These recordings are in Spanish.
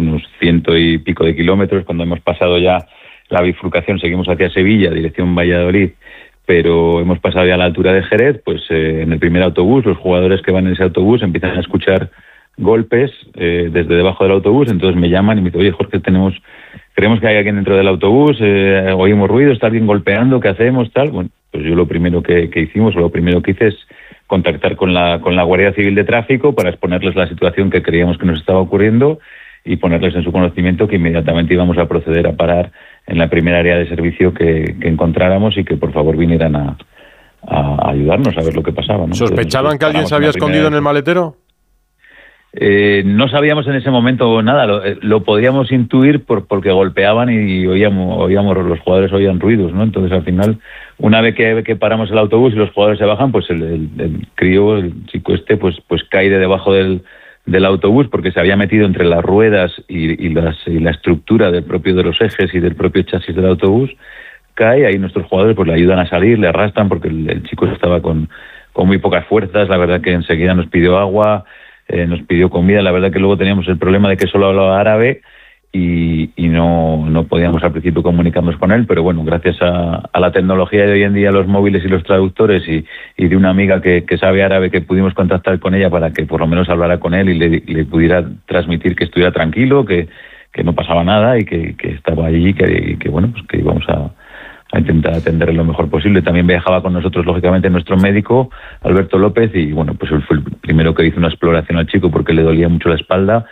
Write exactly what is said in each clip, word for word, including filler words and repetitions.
unos ciento y pico de kilómetros. Cuando hemos pasado ya la bifurcación, seguimos hacia Sevilla, dirección Valladolid, pero hemos pasado ya a la altura de Jerez, pues eh, en el primer autobús, los jugadores que van en ese autobús empiezan a escuchar golpes eh, desde debajo del autobús, entonces me llaman y me dicen, oye, Jorge, tenemos, creemos que hay alguien dentro del autobús, eh, oímos ruido, está alguien golpeando, ¿qué hacemos? Tal. Bueno, pues yo lo primero que, que hicimos, o lo primero que hice es contactar con la, con la Guardia Civil de Tráfico para exponerles la situación que creíamos que nos estaba ocurriendo y ponerles en su conocimiento que inmediatamente íbamos a proceder a parar en la primera área de servicio que, que encontráramos y que por favor vinieran a, a ayudarnos a ver lo que pasaba, ¿no? ¿Sospechaban que alguien se había escondido en el maletero? Eh, no sabíamos en ese momento nada, lo, lo podíamos intuir por, porque golpeaban y oíamos, oíamos, los jugadores oían ruidos, ¿no? Entonces al final, una vez que, que paramos el autobús y los jugadores se bajan, pues el, el, el crío, el chico este, pues, pues cae de debajo del, del autobús porque se había metido entre las ruedas y, y, las, y la estructura del propio de los ejes y del propio chasis del autobús, cae, ahí nuestros jugadores pues le ayudan a salir, le arrastran porque el, el chico estaba con, con muy pocas fuerzas, la verdad que enseguida nos pidió agua, Eh, nos pidió comida, la verdad que luego teníamos el problema de que solo hablaba árabe y, y no, no podíamos al principio comunicarnos con él, pero bueno, gracias a, a la tecnología de hoy en día, los móviles y los traductores y, y de una amiga que, que sabe árabe, que pudimos contactar con ella para que por lo menos hablara con él y le, le pudiera transmitir que estuviera tranquilo, que, que no pasaba nada y que, que estaba allí, que, y que bueno, pues que íbamos a a intentar atenderle lo mejor posible. También viajaba con nosotros, lógicamente, nuestro médico, Alberto López, y bueno, pues él fue el primero que hizo una exploración al chico porque le dolía mucho la espalda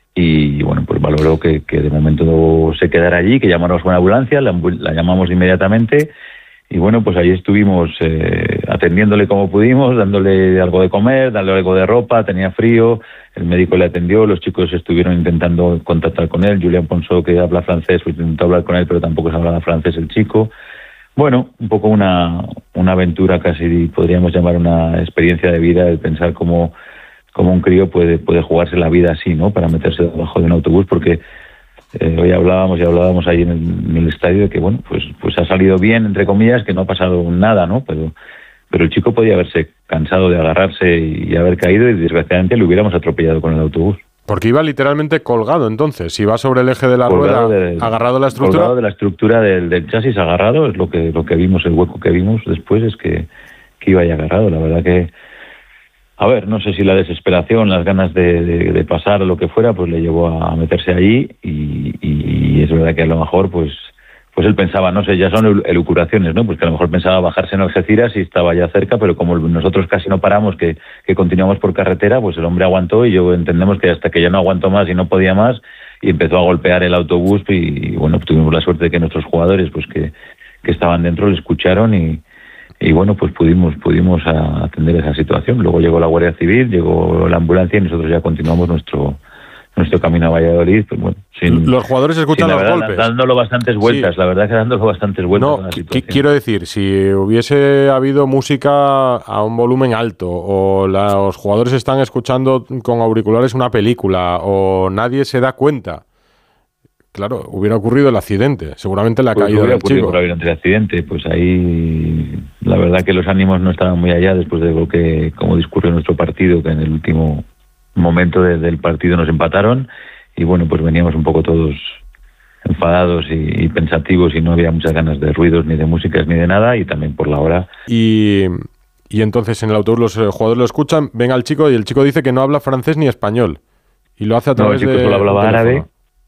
y bueno, pues valoró que, que de momento se quedara allí, que llamáramos a una ambulancia, la, la llamamos inmediatamente y bueno, pues ahí estuvimos eh, atendiéndole como pudimos, dándole algo de comer, dándole algo de ropa, tenía frío, el médico le atendió, los chicos estuvieron intentando contactar con él, Julián Ponsó, que habla francés, pues intentó hablar con él, pero tampoco se hablaba francés el chico. Bueno, un poco una, una aventura, casi podríamos llamar una experiencia de vida, el pensar cómo, cómo un crío puede, puede jugarse la vida así, ¿no? Para meterse debajo de un autobús, porque eh, hoy hablábamos y hablábamos ahí en el, en el estadio de que, bueno, pues, pues ha salido bien, entre comillas, que no ha pasado nada, ¿no? Pero, pero el chico podía haberse cansado de agarrarse y haber caído y desgraciadamente lo hubiéramos atropellado con el autobús. Porque iba literalmente colgado, entonces, iba sobre el eje de la colgado rueda, de, agarrado a la estructura. Colgado de la estructura del, del chasis, agarrado, es lo que lo que vimos, el hueco que vimos después es que, que iba ahí agarrado. La verdad que, a ver, no sé si la desesperación, las ganas de, de, de pasar o lo que fuera, pues le llevó a meterse allí y, y es verdad que a lo mejor, pues pues él pensaba, no sé, ya son elucubraciones, ¿no? Pues que a lo mejor pensaba bajarse en Algeciras y estaba ya cerca, pero como nosotros casi no paramos, que, que continuamos por carretera, pues el hombre aguantó y yo entendemos que hasta que ya no aguantó más y no podía más y empezó a golpear el autobús y, y bueno, tuvimos la suerte de que nuestros jugadores, pues que, que estaban dentro, le escucharon y, y bueno, pues pudimos pudimos atender esa situación. Luego llegó la Guardia Civil, llegó la ambulancia y nosotros ya continuamos nuestro nuestro camino a Valladolid, pues bueno, sin, los jugadores escuchan sin, los verdad, golpes, dándolo bastantes vueltas, sí. La verdad que dándolo bastantes vueltas. No, a la qu- quiero decir, si hubiese habido música a un volumen alto o la, los jugadores están escuchando con auriculares una película o nadie se da cuenta, claro, hubiera ocurrido el accidente, seguramente la pues caída hubiera del chico. Probablemente el accidente, pues ahí la verdad que los ánimos no estaban muy allá después de lo que, como discurrió nuestro partido, que en el último momento de, del partido nos empataron y bueno, pues veníamos un poco todos enfadados y, y pensativos y no había muchas ganas de ruidos ni de músicas ni de nada y también por la hora. Y, y entonces en el autobús los eh, jugadores lo escuchan, ven al chico y el chico dice que no habla francés ni español y lo hace a través de... No, el chico solo hablaba árabe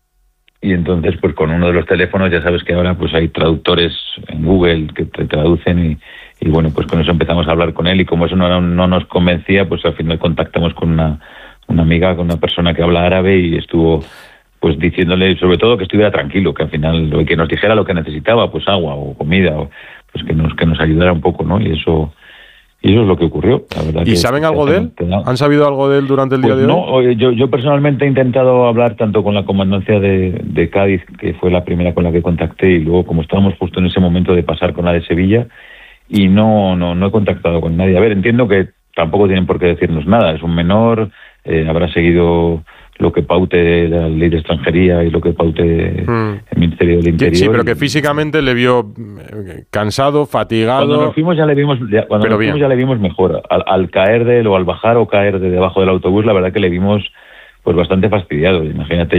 y entonces pues con uno de los teléfonos ya sabes que ahora pues hay traductores en Google que te traducen y, y bueno, pues con eso empezamos a hablar con él y como eso no, no nos convencía, pues al final contactamos con una una amiga, con una persona que habla árabe y estuvo pues diciéndole sobre todo que estuviera tranquilo, que al final que nos dijera lo que necesitaba, pues agua o comida, o pues que nos que nos ayudara un poco, ¿no? Y eso y eso es lo que ocurrió, la verdad. ¿Y que, saben que algo de él? Quedado. ¿Han sabido algo de él durante el pues día de no, hoy? No, yo, yo personalmente he intentado hablar tanto con la comandancia de, de Cádiz, que fue la primera con la que contacté, y luego como estábamos justo en ese momento de pasar con la de Sevilla, y no no no he contactado con nadie. A ver, entiendo que tampoco tienen por qué decirnos nada, es un menor, eh, habrá seguido lo que paute la ley de extranjería y lo que paute hmm. el Ministerio del Interior. Sí, pero que físicamente le vio cansado, fatigado. Cuando nos fuimos ya le vimos, ya, cuando nos fuimos ya le vimos mejor. Al, al caer de él o al bajar o caer de debajo del autobús, la verdad que le vimos pues bastante fastidiado. Imagínate